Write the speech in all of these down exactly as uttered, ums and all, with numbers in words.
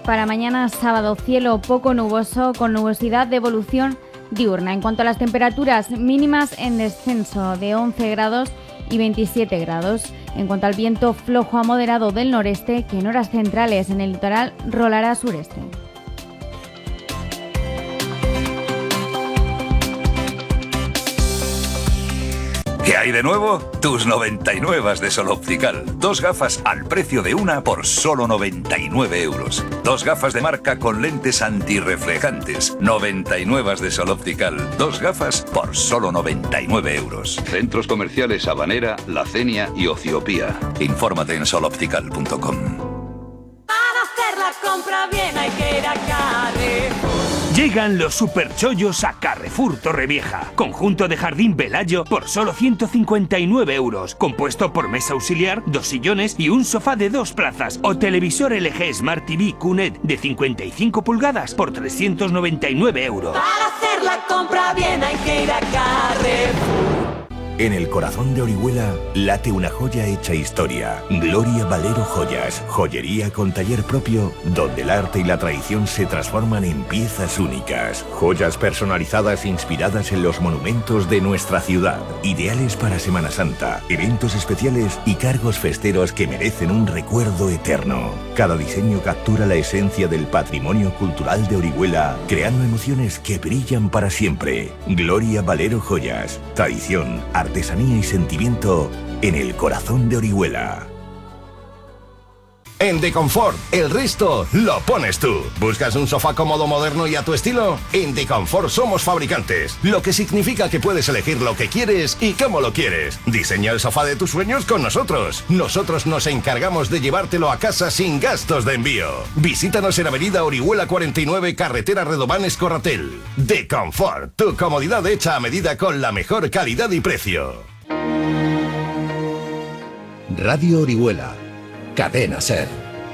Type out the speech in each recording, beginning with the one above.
para mañana sábado, cielo poco nuboso con nubosidad de evolución diurna. En cuanto a las temperaturas mínimas, en descenso de once grados y veintisiete grados. En cuanto al viento, flojo a moderado del noreste, que en horas centrales en el litoral rolará sureste. ¿Qué hay de nuevo? Tus noventa y nueve de Sol Optical. Dos gafas al precio de una por solo noventa y nueve euros. Dos gafas de marca con lentes antirreflejantes. noventa y nueve de Sol Optical. Dos gafas por solo noventa y nueve euros. Centros comerciales Habanera, La Cenia y Ociopía. Infórmate en sol optical punto com. Para hacer la compra bien hay que ir a Carrefour. Llegan los superchollos a Carrefour Torrevieja. Conjunto de jardín Velayo por solo ciento cincuenta y nueve euros. Compuesto por mesa auxiliar, dos sillones y un sofá de dos plazas. O televisor L G Smart T V Q N E T de cincuenta y cinco pulgadas por trescientos noventa y nueve euros. Para hacer la compra bien hay que ir a Carrefour. En el corazón de Orihuela late una joya hecha historia. Gloria Valero Joyas, joyería con taller propio, donde el arte y la tradición se transforman en piezas únicas. Joyas personalizadas inspiradas en los monumentos de nuestra ciudad. Ideales para Semana Santa, eventos especiales y cargos festeros que merecen un recuerdo eterno. Cada diseño captura la esencia del patrimonio cultural de Orihuela, creando emociones que brillan para siempre. Gloria Valero Joyas, tradición, arte, artesanía y sentimiento en el corazón de Orihuela. En Deconfort, el resto lo pones tú. ¿Buscas un sofá cómodo, moderno y a tu estilo? En Deconfort somos fabricantes, lo que significa que puedes elegir lo que quieres y cómo lo quieres. Diseña el sofá de tus sueños con nosotros. Nosotros nos encargamos de llevártelo a casa sin gastos de envío. Visítanos en Avenida Orihuela cuarenta y nueve, Carretera Redobán Escorratel. Deconfort, tu comodidad hecha a medida con la mejor calidad y precio. Radio Orihuela. Cadena Ser.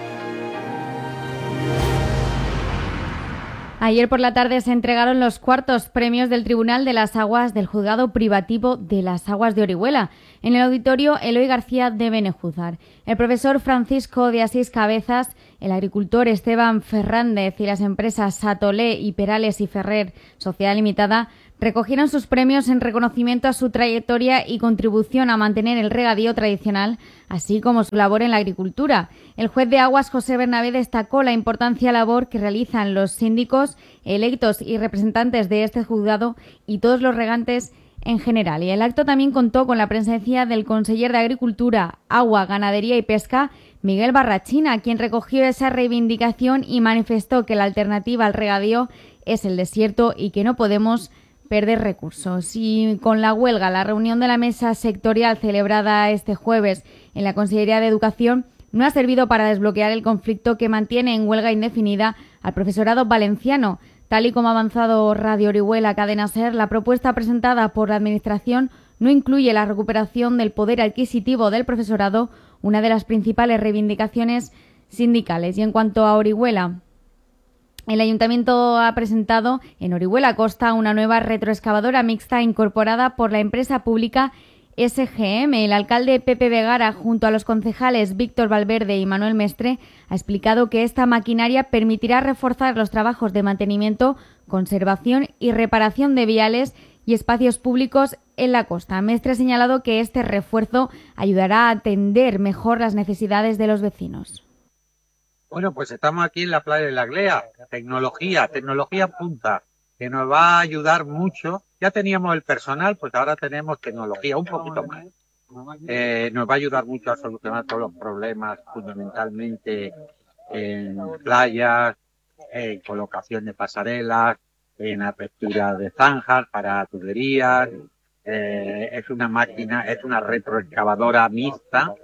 Ayer por la tarde se entregaron los cuartos premios del Tribunal de las Aguas del Juzgado Privativo de las Aguas de Orihuela en el auditorio Eloy García de Benejúzar. El profesor Francisco de Asís Cabezas, el agricultor Esteban Fernández y las empresas Satolé y Perales y Ferrer, Sociedad Limitada, recogieron sus premios en reconocimiento a su trayectoria y contribución a mantener el regadío tradicional, así como su labor en la agricultura. El juez de aguas, José Bernabé, destacó la importante labor que realizan los síndicos, electos y representantes de este juzgado y todos los regantes en general. Y el acto también contó con la presencia del conseller de Agricultura, Agua, Ganadería y Pesca, Miguel Barrachina, quien recogió esa reivindicación y manifestó que la alternativa al regadío es el desierto y que no podemos perder recursos. Y con la huelga, la reunión de la mesa sectorial celebrada este jueves en la Consejería de Educación no ha servido para desbloquear el conflicto que mantiene en huelga indefinida al profesorado valenciano. Tal y como ha avanzado Radio Orihuela Cadena Ser, la propuesta presentada por la Administración no incluye la recuperación del poder adquisitivo del profesorado, una de las principales reivindicaciones sindicales. Y en cuanto a Orihuela, el Ayuntamiento ha presentado en Orihuela Costa una nueva retroexcavadora mixta incorporada por la empresa pública S G M. El alcalde Pepe Vegara, junto a los concejales Víctor Valverde y Manuel Mestre, ha explicado que esta maquinaria permitirá reforzar los trabajos de mantenimiento, conservación y reparación de viales y espacios públicos en la costa. Mestre ha señalado que este refuerzo ayudará a atender mejor las necesidades de los vecinos. Bueno, pues estamos aquí en la playa de la Glea. Tecnología, tecnología punta, que nos va a ayudar mucho. Ya teníamos el personal, pues ahora tenemos tecnología, un poquito más. Eh, nos va a ayudar mucho a solucionar todos los problemas, fundamentalmente en playas, en colocación de pasarelas, en apertura de zanjas para tuberías. Eh, es una máquina, es una retroexcavadora mixta.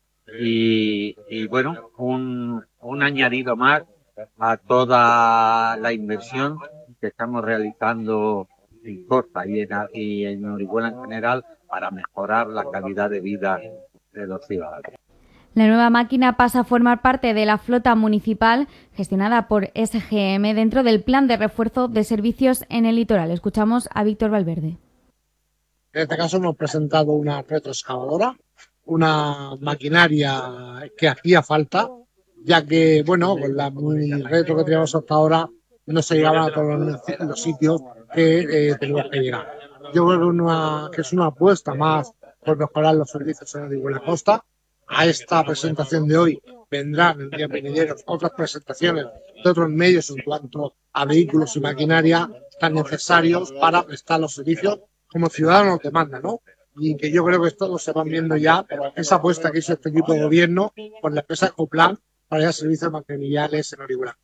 Y, y bueno, un, un añadido más a toda la inversión que estamos realizando en Costa y en, y en Orihuela en general para mejorar la calidad de vida de los ciudadanos. La nueva máquina pasa a formar parte de la flota municipal gestionada por S G M dentro del plan de refuerzo de servicios en el litoral. Escuchamos a Víctor Valverde. En este caso hemos presentado una retroexcavadora, una maquinaria que hacía falta ya que, bueno, con la muy retro que teníamos hasta ahora, no se llegaban a todos los, los sitios que eh, teníamos que llegar. Yo creo que, una, que es una apuesta más por mejorar los servicios en Orihuela Costa. A esta presentación de hoy vendrán en días venideros otras presentaciones de otros medios en cuanto a vehículos y maquinaria tan necesarios para prestar los servicios como ciudadanos demanda, ¿no? Y que yo creo que todos se van viendo ya esa apuesta que hizo este equipo de gobierno por la empresa Ecoplan para dar servicios matrimoniales en Orihuela.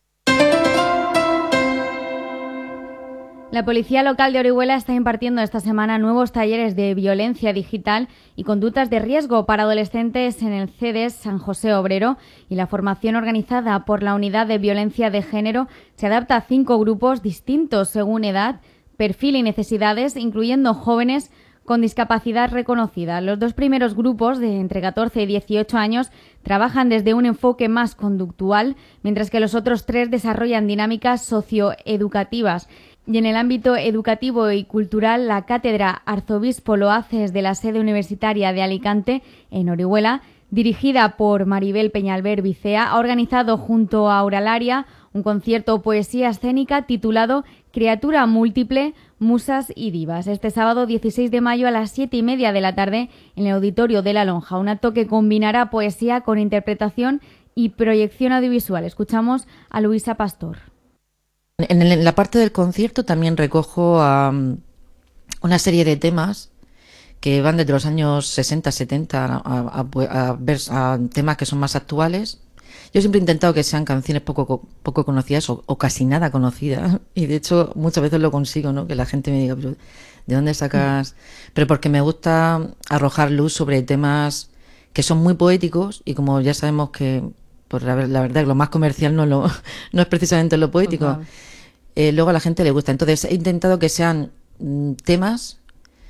La Policía Local de Orihuela está impartiendo esta semana nuevos talleres de violencia digital y conductas de riesgo para adolescentes en el C E D E S San José Obrero, y la formación organizada por la Unidad de Violencia de Género se adapta a cinco grupos distintos según edad, perfil y necesidades, incluyendo jóvenes con discapacidad reconocida. Los dos primeros grupos, de entre catorce y dieciocho años, trabajan desde un enfoque más conductual, mientras que los otros tres desarrollan dinámicas socioeducativas. Y en el ámbito educativo y cultural, la Cátedra Arzobispo Loaces de la sede universitaria de Alicante, en Orihuela, dirigida por Maribel Peñalver Vicea, ha organizado junto a Auralaria un concierto o poesía escénica titulado Criatura Múltiple, Musas y Divas, este sábado dieciséis de mayo a las siete y media de la tarde en el Auditorio de la Lonja, un acto que combinará poesía con interpretación y proyección audiovisual. Escuchamos a Luisa Pastor. En la parte del concierto también recojo um, una serie de temas que van desde los años sesenta, setenta a, a, a, a, a temas que son más actuales. Yo siempre he intentado que sean canciones poco poco conocidas o, o casi nada conocidas, y de hecho muchas veces lo consigo, ¿no? Que la gente me diga, pero ¿de dónde sacas? Pero porque me gusta arrojar luz sobre temas que son muy poéticos, y como ya sabemos que, pues la, la verdad, lo más comercial no, lo, no es precisamente lo poético. Uh-huh. Eh, luego a la gente le gusta. Entonces he intentado que sean mm, temas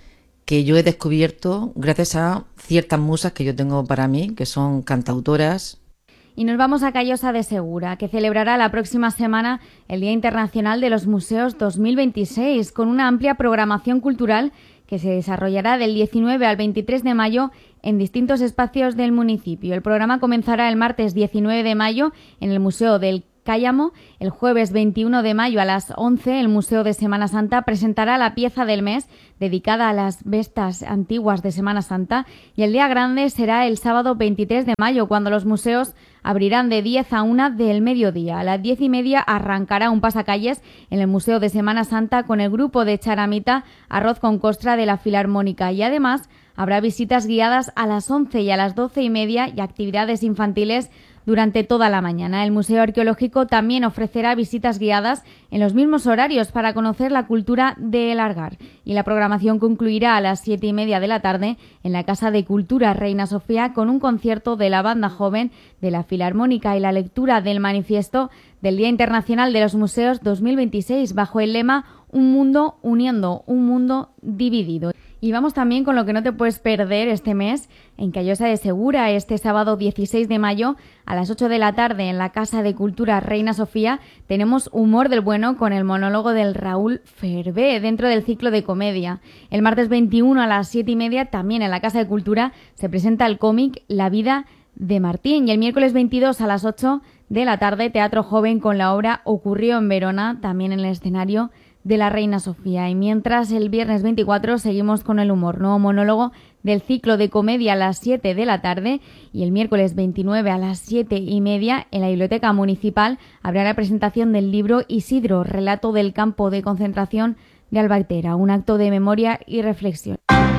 que yo he descubierto gracias a ciertas musas que yo tengo para mí, que son cantautoras. Y nos vamos a Callosa de Segura, que celebrará la próxima semana el Día Internacional de los Museos dos mil veintiséis, con una amplia programación cultural que se desarrollará del diecinueve al veintitrés de mayo en distintos espacios del municipio. El programa comenzará el martes diecinueve de mayo en el Museo del Cállamo. El jueves veintiuno de mayo a las once, el Museo de Semana Santa presentará la pieza del mes dedicada a las vestas antiguas de Semana Santa, y el día grande será el sábado veintitrés de mayo, cuando los museos abrirán de diez a una del mediodía. A las diez y media arrancará un pasacalles en el Museo de Semana Santa con el grupo de Charamita Arroz con Costra de la Filarmónica, y además habrá visitas guiadas a las once y a las doce y media y actividades infantiles durante toda la mañana. El Museo Arqueológico también ofrecerá visitas guiadas en los mismos horarios para conocer la cultura de El Argar, y la programación concluirá a las siete y media de la tarde en la Casa de Cultura Reina Sofía con un concierto de la banda joven de la Filarmónica y la lectura del manifiesto del Día Internacional de los Museos dos mil veintiséis bajo el lema Un mundo uniendo, un mundo dividido. Y vamos también con lo que no te puedes perder este mes en Callosa de Segura. Este sábado dieciséis de mayo a las ocho de la tarde en la Casa de Cultura Reina Sofía tenemos Humor del Bueno con el monólogo del Raúl Ferbé dentro del ciclo de comedia. El martes veintiuno a las siete y media también en la Casa de Cultura se presenta el cómic La vida de Martín, y el miércoles veintidós a las ocho de la tarde Teatro Joven con la obra Ocurrió en Verona, también en el escenario de la Reina Sofía. Y mientras el viernes veinticuatro seguimos con el humor, nuevo monólogo del ciclo de comedia a las siete de la tarde, y el miércoles veintinueve a las siete y media en la Biblioteca Municipal habrá la presentación del libro Isidro, relato del campo de concentración de Albatera, un acto de memoria y reflexión.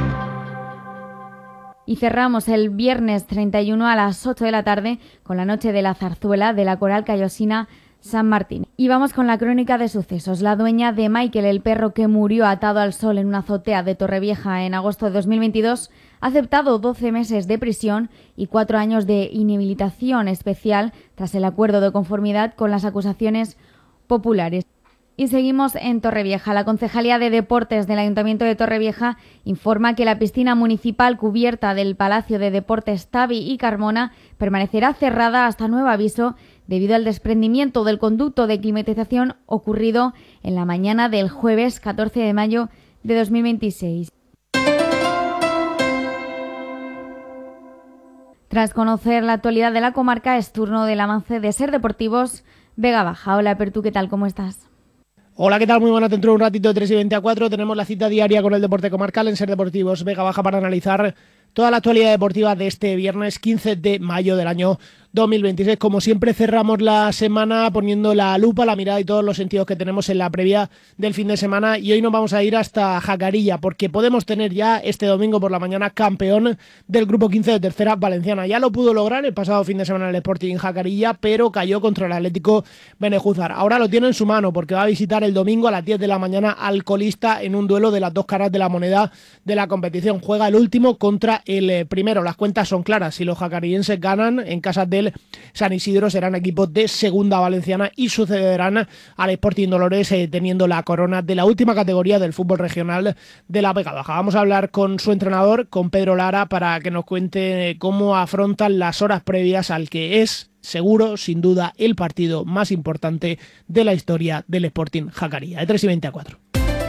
Y cerramos el viernes treinta y uno a las ocho de la tarde con la Noche de la Zarzuela de la Coral Callosina San Martín. Y vamos con la crónica de sucesos. La dueña de Michael, el perro que murió atado al sol en una azotea de Torrevieja en agosto de dos mil veintidós, ha aceptado doce meses de prisión y cuatro años de inhabilitación especial tras el acuerdo de conformidad con las acusaciones populares. Y seguimos en Torrevieja. La Concejalía de Deportes del Ayuntamiento de Torrevieja informa que la piscina municipal cubierta del Palacio de Deportes Tavi y Carmona permanecerá cerrada hasta nuevo aviso debido al desprendimiento del conducto de climatización ocurrido en la mañana del jueves catorce de mayo de dos mil veintiséis. Tras conocer la actualidad de la comarca, es turno del avance de Ser Deportivos Vega Baja. Hola, Pertu, ¿qué tal? ¿Cómo estás? Hola, ¿qué tal? Muy buenas. Dentro de un ratito de tres y veinte a cuatro tenemos la cita diaria con el deporte comarcal en Ser Deportivos Vega Baja para analizar toda la actualidad deportiva de este viernes quince de mayo del año dos mil veintiséis. Como siempre, cerramos la semana poniendo la lupa, la mirada y todos los sentidos que tenemos en la previa del fin de semana, y hoy nos vamos a ir hasta Jacarilla porque podemos tener ya este domingo por la mañana campeón del grupo quince de tercera valenciana. Ya lo pudo lograr el pasado fin de semana el Sporting Jacarilla, pero cayó contra el Atlético Benejúzar. Ahora lo tiene en su mano porque va a visitar el domingo a las diez de la mañana al colista en un duelo de las dos caras de la moneda de la competición. Juega el último contra el primero. Las cuentas son claras: si los jacarillenses ganan en casa del San Isidro, serán equipos de segunda valenciana y sucederán al Sporting Dolores eh, teniendo la corona de la última categoría del fútbol regional de la Vega Baja. Vamos a hablar con su entrenador, con Pedro Lara, para que nos cuente cómo afrontan las horas previas al que es, seguro, sin duda, el partido más importante de la historia del Sporting Jacarilla. De tres y veinte a cuatro.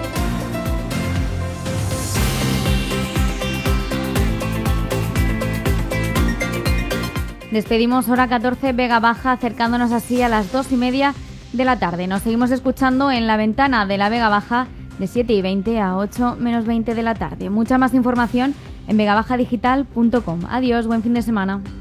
Despedimos hora catorce Vega Baja, acercándonos así a las dos y media de la tarde. Nos seguimos escuchando en La Ventana de la Vega Baja de siete y veinte a ocho menos veinte de la tarde. Mucha más información en vega baja digital punto com. Adiós, buen fin de semana.